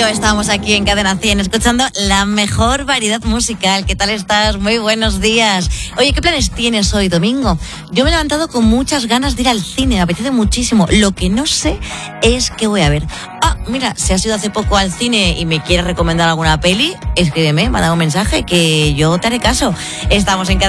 Estamos aquí en Cadena 100 escuchando la mejor variedad musical. ¿Qué tal estás? Muy buenos días. Oye, ¿qué planes tienes hoy domingo? Yo me he levantado con muchas ganas de ir al cine, me apetece muchísimo. Lo que no sé es qué voy a ver. Mira, si has ido hace poco al cine y me quieres recomendar alguna peli, escríbeme, manda un mensaje que yo te haré caso. Estamos en Cadena